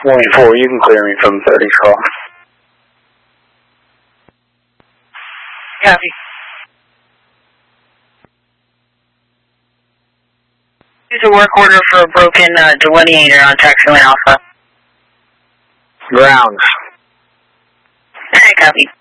24, you can clear me from 30 call. Copy. Use a work order for a broken delineator on taxiway Alpha. Ground. Alright, copy.